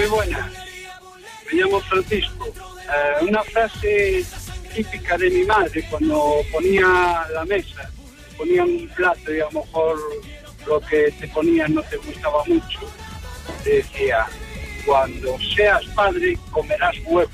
buenas. Me llamo Francisco. Una frase típica de mi madre cuando ponía la mesa, ponía un plato y a lo mejor lo que te ponían no te gustaba mucho. Te decía, cuando seas padre comerás huevo.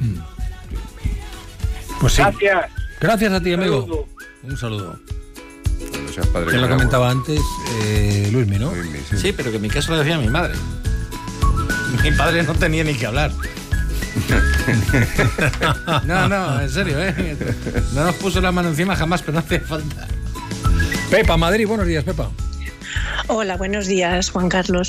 Pues sí. Gracias. Gracias a ti, amigo. Saludo. Un saludo. Cuando seas padre, ¿Quién lo comentaba antes? Luismi, ¿no? Luismi, Sí, pero que en mi caso lo decía mi madre. Mi padre no tenía ni que hablar. No, en serio, ¿eh? No nos puso la mano encima jamás, pero no hace falta. Pepa, Madrid, buenos días, Pepa. Hola, buenos días, Juan Carlos.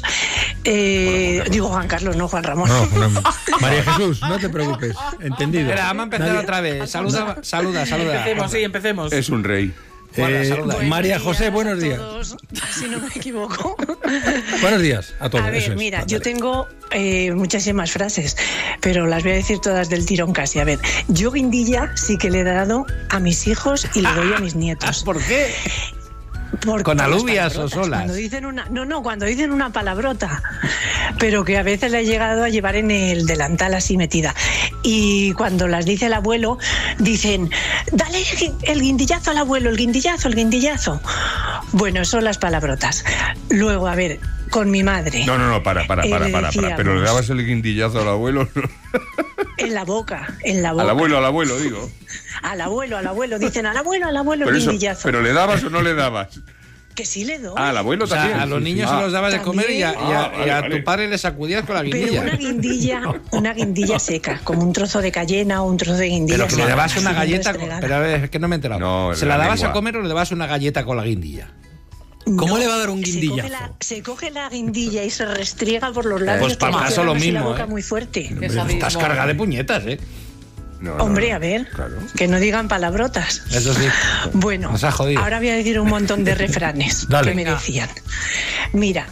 Digo Juan Carlos, no Juan Ramón. No. María Jesús, no te preocupes. Entendido. Espera, vamos a empezar otra vez. Saluda. Empecemos. Es un rey. Saluda. María José, buenos días. Todos, si no me equivoco. Buenos días a todos. A ver, eso es. mira, Vale. yo tengo muchísimas frases, pero las voy a decir todas del tirón casi. A ver, yo guindilla sí que le he dado a mis hijos y le doy a mis nietos. ¿Por qué? Por ¿Con las alubias o palabrotas, solas? Cuando dicen una palabrota, pero que a veces le he llegado a llevar en el delantal así metida. Y cuando las dice el abuelo, dicen, dale el guindillazo al abuelo, el guindillazo. Bueno, son las palabrotas. Luego, a ver, con mi madre. No, para. decíamos- Pero le dabas el guindillazo al abuelo. En la boca. Al abuelo, digo. Al abuelo, dicen al abuelo Pero, el eso, guindillazo. ¿pero le dabas o no le dabas? Que sí le doy. Ah, al abuelo O sea, también. a los niños se los dabas de comer y a Vale. tu padre le sacudías con la Pero guindilla. una guindilla seca, como un trozo de cayena o un trozo de guindilla Pero que le seca, dabas una así galleta. restregada. Pero a ver, es que no me he enterado. No, ¿Se la la dabas lengua. a comer o le dabas una galleta con la guindilla? ¿Cómo No, le va a dar un guindillazo? Se coge la guindilla y se restriega por los labios. Pues para que el no caso lo así mismo, la boca ¿eh? muy fuerte. Estás cargada de puñetas, ¿eh? No, Hombre, a ver, Claro. que no digan palabrotas. Eso sí. Bueno, Nos ha jodido. ahora voy a decir un montón de refranes Dale. que me decían. Mira,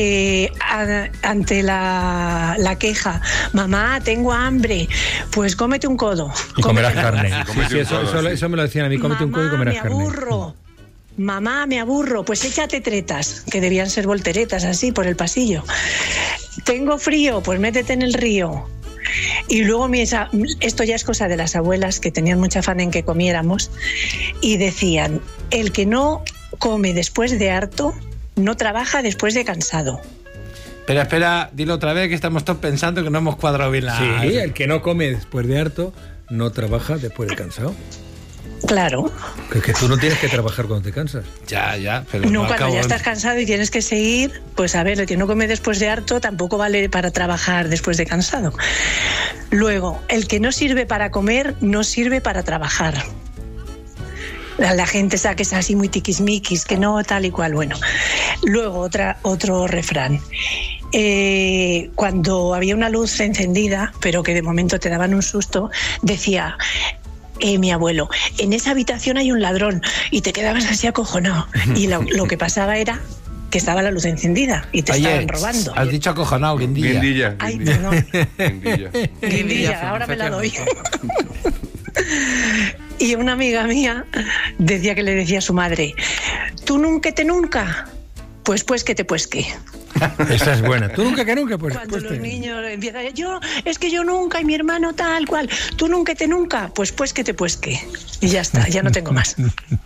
ante la queja, mamá, tengo hambre, pues cómete un codo. Y comerás Cómete carne. Cómete un Eso, codo, sí. eso me lo decían a mí. Cómete un codo y comerás carne. Mamá, me aburro, pues échate tretas, que debían ser volteretas así por el pasillo. Tengo frío, pues métete en el río. Y luego esto ya es cosa de las abuelas que tenían mucha afán en que comiéramos y decían, el que no come después de harto, no trabaja después de cansado. Pero espera, dilo otra vez que estamos todos pensando que no hemos cuadrado bien la... Sí, el que no come después de harto no trabaja después de cansado. Claro. Que tú no tienes que trabajar cuando te cansas. Ya, pero No, cuando acabo ya de- estás cansado y tienes que seguir, pues a ver, el que no come después de harto tampoco vale para trabajar después de cansado. Luego, el que no sirve para comer, no sirve para trabajar. La gente sabe que es así muy tiquismiquis, que no tal y cual. Bueno, luego otro refrán. Cuando había una luz encendida, pero que de momento te daban un susto, decía... mi abuelo, en esa habitación hay un ladrón, y te quedabas así acojonado. Y lo que pasaba era que estaba la luz encendida y te estaban robando. Has dicho acojonado, guindilla. Guindilla. Ay, perdón. Guindilla. Guindilla, ahora me la doy. Y una amiga mía decía que le decía a su madre, ¿tú nunca te nunca? Pues que te pues que. Esa es buena. Tú nunca que nunca, pues. Cuando los niños empiezan, es que yo nunca y mi hermano tal cual, tú nunca te nunca, pues que te pues que. Y ya está, ya no tengo más.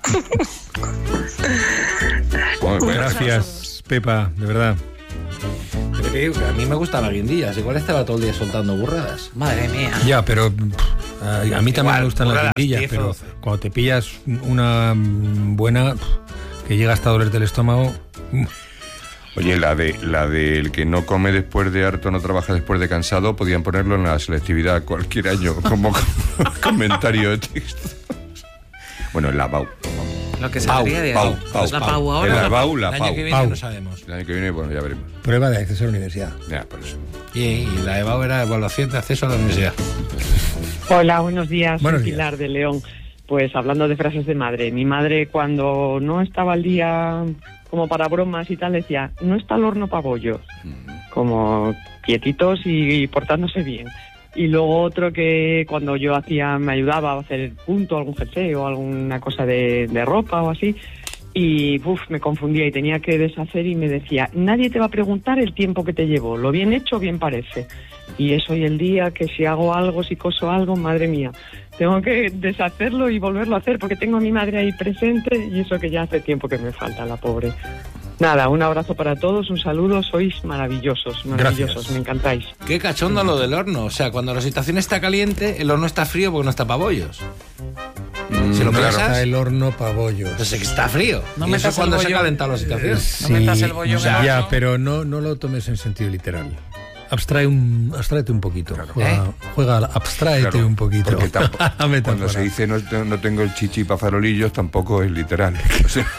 Bueno, Gracias, Pepa, de verdad. Pero que a mí me gustan las guindillas. Igual estaba todo el día soltando burradas. Madre mía. Ya, pero a mí también Igual, me gustan las burradas, guindillas, 10 o pero 12. cuando te pillas una buena que llega hasta dolerte el estómago. Oye, la de el que no come después de harto, no trabaja después de cansado, podían ponerlo en la selectividad cualquier año como comentario de texto. Bueno, el lavau. Lo que saldría de Pau. la Pau ahora. El lavau, la El año pau. que viene Pau. no sabemos. El año que viene, bueno, ya veremos. Prueba de acceso a la universidad. Ya, por eso. Y la EBAU era evaluación de acceso a la universidad. Hola, buenos días. Buenos Soy días. Pilar de León. Pues hablando de frases de madre, mi madre cuando no estaba al día como para bromas y tal decía, no está el horno para bollos, como quietitos y portándose bien. Y luego otro que cuando yo me ayudaba a hacer el punto, algún jersey o alguna cosa de ropa o así, y me confundía y tenía que deshacer y me decía, nadie te va a preguntar el tiempo que te llevó, lo bien hecho bien parece. Y es hoy el día que si hago algo, si coso algo, madre mía, tengo que deshacerlo y volverlo a hacer porque tengo a mi madre ahí presente y eso que ya hace tiempo que me falta, la pobre. Nada, un abrazo para todos, un saludo, sois maravillosos, Gracias. me encantáis. Qué cachondo lo del horno. O sea, cuando la situación está caliente, el horno está frío porque no está para bollos. Si lo Claro, piensas, está el horno para bollos. pues es que está frío. No Y metas eso es cuando el se ha bollo. calentado la situación. No metas el bollo en el Ya, horno. pero no lo tomes en sentido literal. Abstráete un poquito. Abstráete Claro, un poquito. porque La cuando metáfora. se dice no tengo el chichi para farolillos, tampoco es literal. O sea,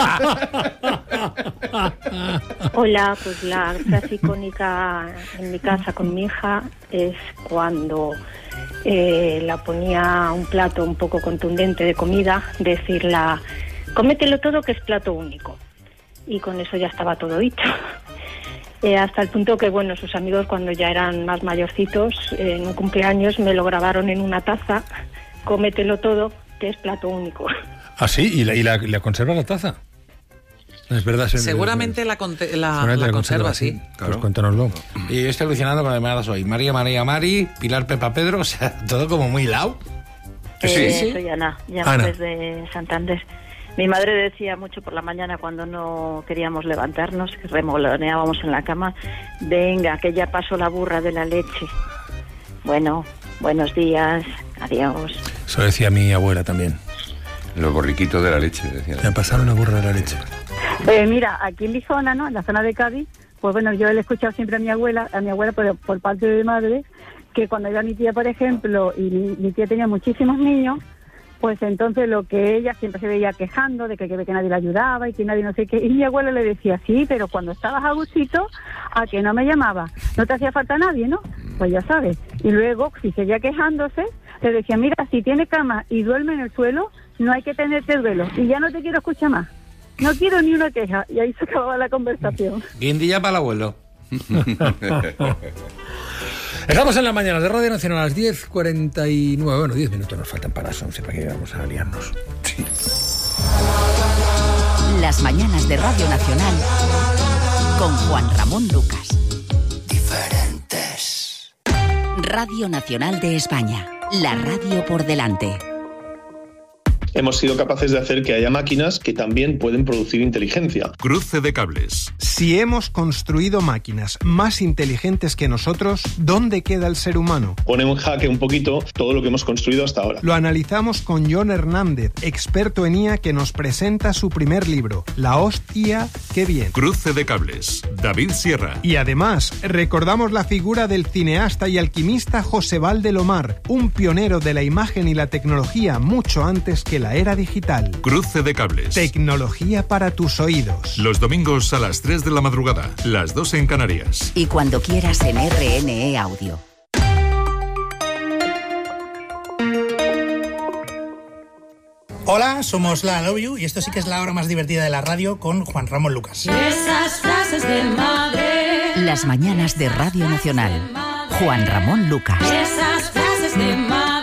Hola, pues la frase icónica en mi casa con mi hija es cuando la ponía un plato un poco contundente de comida, decirla, cómetelo todo que es plato único. Y con eso ya estaba todo dicho. Hasta el punto que, bueno, sus amigos cuando ya eran más mayorcitos, en un cumpleaños me lo grabaron en una taza, cómetelo todo que es plato único. ¿Ah, sí? ¿Y la conserva la taza? Es verdad. Seguramente la conserva, sí. Pues cuéntanoslo. Y yo estoy alucinando con llamadas hoy. María, Mari, Pilar, Pepa, Pedro, o sea, todo como muy lao. Soy Ana, llamo Ana. desde Santander. Mi madre decía mucho por la mañana cuando no queríamos levantarnos, que remoloneábamos en la cama, venga, que ya pasó la burra de la leche. Bueno, buenos días, adiós. Eso decía mi abuela también. los borriquitos de la leche, decía. Me pasaron una burra de la leche. Mira, aquí en mi zona, ¿no? En la zona de Cádiz, pues bueno, yo le he escuchado siempre a mi abuela por parte de madre, que cuando iba mi tía, por ejemplo, y mi tía tenía muchísimos niños, pues entonces lo que ella siempre se veía quejando de que nadie le ayudaba y que nadie no sé qué, y mi abuela le decía, sí, pero cuando estabas a gustito, ¿a que no me llamaba? No te hacía falta nadie, ¿no? Pues ya sabes. Y luego, si seguía quejándose, le decía, mira, si tiene cama y duerme en el suelo, no hay que tenerte duelo, y ya no te quiero escuchar más. No quiero ni una queja. Y ahí se acababa la conversación. Guindilla para el abuelo. Estamos en la mañana de Radio Nacional a las 10:49. Bueno, 10 minutos nos faltan para las 11, para que vamos a liarnos. Sí. Las mañanas de Radio Nacional con Juan Ramón Lucas. Diferentes. Radio Nacional de España. La radio por delante. Hemos sido capaces de hacer que haya máquinas que también pueden producir inteligencia. Cruce de cables. Si hemos construido máquinas más inteligentes que nosotros, ¿dónde queda el ser humano? Pone en jaque un poquito todo lo que hemos construido hasta ahora. Lo analizamos con John Hernández, experto en IA, que nos presenta su primer libro, La hostia, qué bien. Cruce de cables. David Sierra. Y además, recordamos la figura del cineasta y alquimista José Valdelomar, un pionero de la imagen y la tecnología mucho antes que la era digital. Cruce de cables. Tecnología para tus oídos. Los domingos a las 3 de la madrugada, las 2 en Canarias. Y cuando quieras en RNE Audio. Hola, somos La Love You y esto sí que es la hora más divertida de la radio con Juan Ramón Lucas. Esas frases de madre. Las mañanas de Radio Nacional. Juan Ramón Lucas. Esas frases de madre.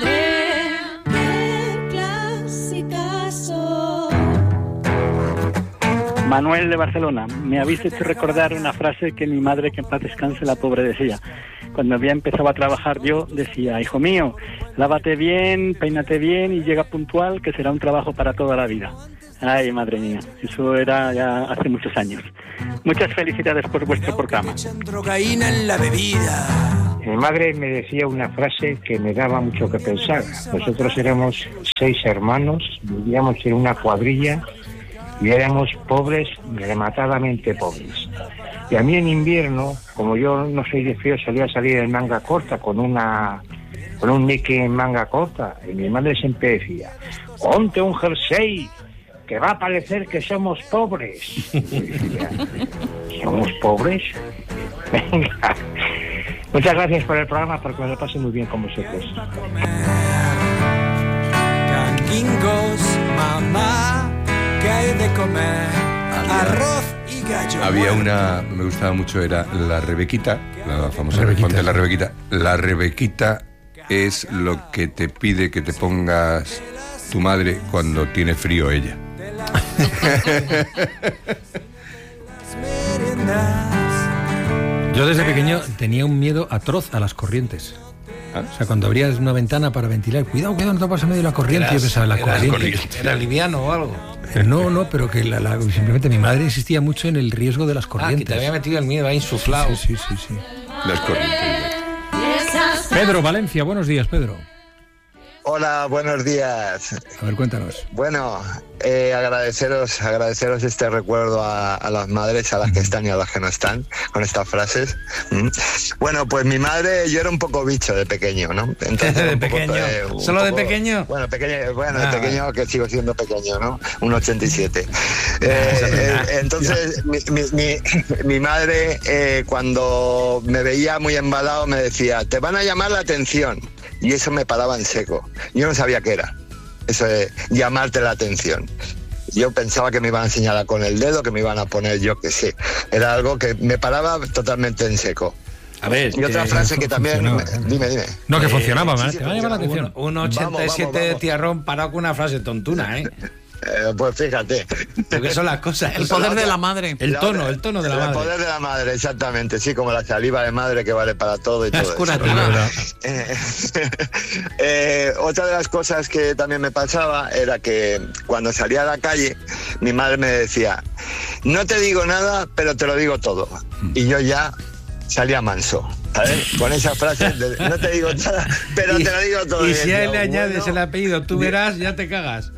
Manuel de Barcelona, me habéis hecho recordar una frase que mi madre, que en paz descanse, la pobre, decía. Cuando había empezado a trabajar yo, decía, hijo mío, lávate bien, peínate bien y llega puntual, que será un trabajo para toda la vida. Ay, madre mía, eso era ya hace muchos años. Muchas felicidades por vuestro programa. Drogaína en la bebida. Mi madre me decía una frase que me daba mucho que pensar. Nosotros éramos 6 hermanos, vivíamos en una cuadrilla y éramos pobres, rematadamente pobres. Y a mí en invierno, como yo no soy de frío, solía salir en manga corta, con un Mickey en manga corta. Y mi madre siempre decía, ponte un jersey, que va a parecer que somos pobres. Y decía, ¿somos pobres? Venga. Muchas gracias por el programa, porque me lo paso muy bien con vosotros. Canguingos, mamá, ¿qué hay de comer? Arroz y gallo. Había una, me gustaba mucho, era la Rebequita, la famosa Ponte la Rebequita. La Rebequita es lo que te pide que te pongas tu madre cuando tiene frío ella. Yo desde pequeño tenía un miedo atroz a las corrientes. O sea, cuando abrías una ventana para ventilar, cuidado, no te pasa medio la corriente. Yo pensaba, la corriente. ¿Era liviano o algo? No, pero que simplemente mi madre insistía mucho en el riesgo de las corrientes. Que te había metido el miedo ahí insuflado. Sí. Las corrientes. Pedro, Valencia, buenos días, Pedro. Hola, buenos días. A ver, cuéntanos. Bueno, agradeceros este recuerdo a las madres, a las que están y a las que no están, con estas frases. Bueno, pues mi madre, yo era un poco bicho de pequeño, ¿no? Entonces, ¿De pequeño? ¿Solo de pequeño? Bueno, de pequeño, que sigo siendo pequeño, ¿no? 1,87. Entonces, mi madre, cuando me veía muy embalado, me decía, te van a llamar la atención. Y eso me paraba en seco. Yo no sabía qué era, eso de llamarte la atención. Yo pensaba que me iban a señalar con el dedo, que me iban a poner, yo qué sé. Era algo que me paraba totalmente en seco. A ver, y otra frase que también... Dime. No, que funcionaba, te va a llamar la atención. 1,87 de tiarrón parado con una frase tontuna, ¿eh? Pues fíjate. Porque son las cosas. El poder de la madre. El tono de la madre. El poder de la madre, exactamente. Sí, como la saliva de madre que vale para todo y todo eso. Otra de las cosas que también me pasaba era que cuando salía a la calle, mi madre me decía, no te digo nada, pero te lo digo todo. Y yo ya salía manso, ¿sabes? Con esa frase de, no te digo nada, pero te lo digo todo. Y si a él le añades el apellido, tú verás, ya te cagas.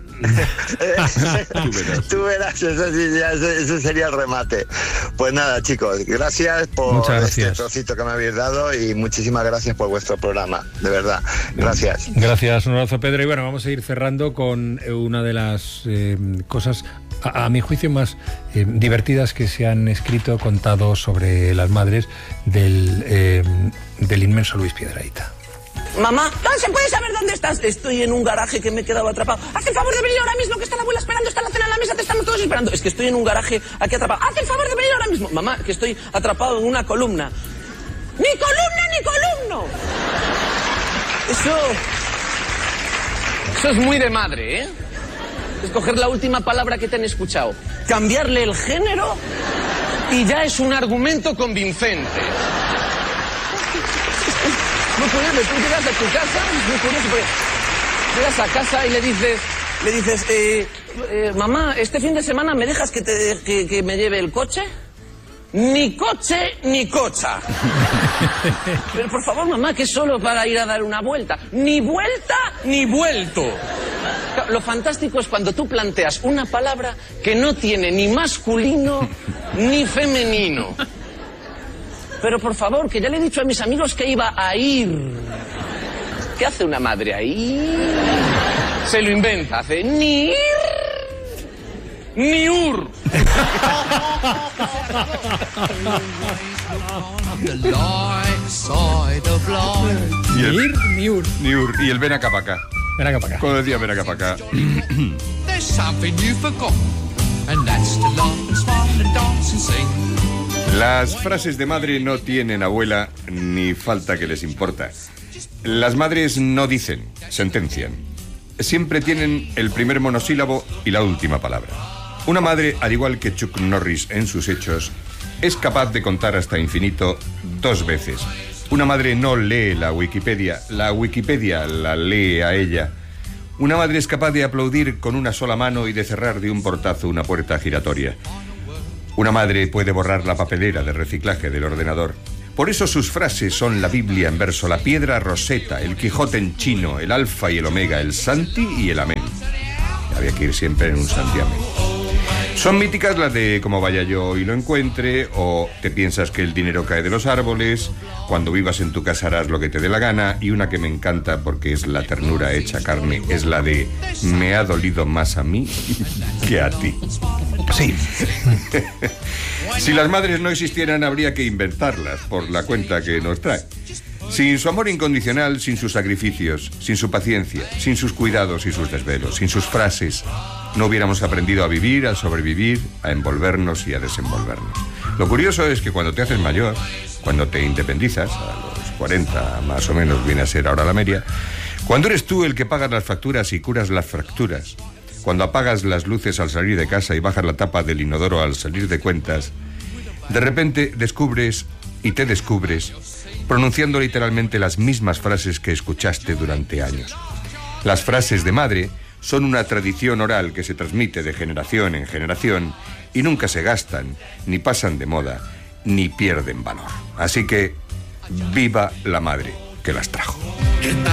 Tú verás, eso sería el remate. Pues nada, chicos, gracias por este trocito que me habéis dado y muchísimas gracias por vuestro programa, de verdad, gracias. Gracias, un abrazo, Pedro. Y bueno, vamos a ir cerrando con una de las cosas, a mi juicio, más divertidas que se han escrito, contado sobre las madres del inmenso Luis Piedrahita. Mamá, ¿se puede saber dónde estás? Estoy en un garaje que me he quedado atrapado. Haz el favor de venir ahora mismo, que está la abuela esperando, está la cena en la mesa, te estamos todos esperando. Es que estoy en un garaje aquí atrapado. Haz el favor de venir ahora mismo. Mamá, que estoy atrapado en una columna. ¡Ni columna ni columno! Eso es muy de madre, ¿eh? Escoger la última palabra que te han escuchado, cambiarle el género y ya es un argumento convincente. Muy curioso, tú llegas a tu casa, muy curioso, porque llegas a casa y le dices, mamá, este fin de semana me dejas que me lleve el coche. Ni coche ni cocha. Pero por favor, mamá, que es solo para ir a dar una vuelta. Ni vuelta ni vuelto. Lo fantástico es cuando tú planteas una palabra que no tiene ni masculino ni femenino. Pero por favor, que ya le he dicho a mis amigos que iba a ir. ¿Qué hace una madre ahí? Se lo inventa, hace ni ir, ni ur. Ni ur. Y el ven acá para acá. Ven acá para acá. Cuando decía ven acá para acá. There's something you forgot, and that's to laugh and smile and dance and sing. Las frases de madre no tienen abuela ni falta que les importa. Las madres no dicen, sentencian. Siempre tienen el primer monosílabo y la última palabra. Una madre, al igual que Chuck Norris en sus hechos, es capaz de contar hasta infinito 2 veces. Una madre no lee la Wikipedia la lee a ella. Una madre es capaz de aplaudir con una sola mano y de cerrar de un portazo una puerta giratoria. Una madre puede borrar la papelera de reciclaje del ordenador. Por eso sus frases son la Biblia en verso, la piedra Rosetta, el Quijote en chino, el alfa y el omega, el santi y el amén. Había que ir siempre en un santiamén. Son míticas las de como vaya yo y lo encuentre, o te piensas que el dinero cae de los árboles, cuando vivas en tu casa harás lo que te dé la gana, y una que me encanta porque es la ternura hecha carne, es la de me ha dolido más a mí que a ti. Sí. Si las madres no existieran habría que inventarlas por la cuenta que nos trae. Sin su amor incondicional, sin sus sacrificios, sin su paciencia, sin sus cuidados y sus desvelos, sin sus frases, no hubiéramos aprendido a vivir, a sobrevivir, a envolvernos y a desenvolvernos. Lo curioso es que cuando te haces mayor, cuando te independizas, a los 40 más o menos viene a ser ahora la media, cuando eres tú el que pagas las facturas y curas las fracturas, cuando apagas las luces al salir de casa y bajas la tapa del inodoro al salir de cuentas, de repente descubres pronunciando literalmente las mismas frases que escuchaste durante años. Las frases de madre son una tradición oral que se transmite de generación en generación y nunca se gastan, ni pasan de moda, ni pierden valor. Así que, viva la madre que las trajo.